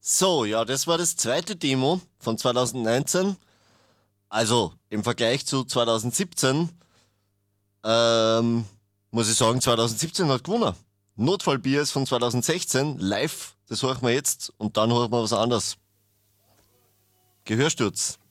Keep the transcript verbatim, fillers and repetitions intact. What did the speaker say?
So, ja, das war das zweite Demo von zwanzig neunzehn. Also im Vergleich zu zwanzig siebzehn, ähm, muss ich sagen, zwanzig siebzehn hat gewonnen. Notfallbier ist von zwanzig sechzehn, live, das hören wir jetzt und dann hören wir was anderes. Gehörsturz.